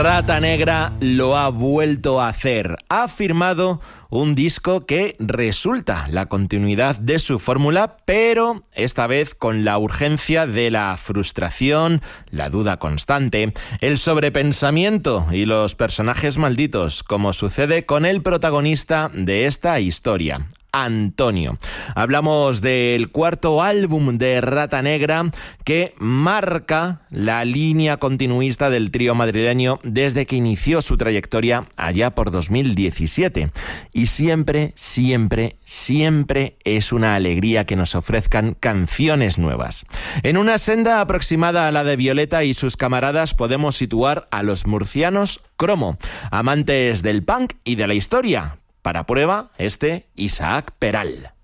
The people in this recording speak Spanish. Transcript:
Rata Negra lo ha vuelto a hacer. Ha firmado un disco que resulta la continuidad de su fórmula, pero esta vez con la urgencia de la frustración, la duda constante, el sobrepensamiento y los personajes malditos, como sucede con el protagonista de esta historia, Antonio. Hablamos del cuarto álbum de Rata Negra que marca la línea continuista del trío madrileño desde que inició su trayectoria allá por 2017. Y siempre es una alegría que nos ofrezcan canciones nuevas. En una senda aproximada a la de Violeta y sus camaradas podemos situar a los murcianos Cromo, amantes del punk y de la historia. Para prueba, Isaac Peral.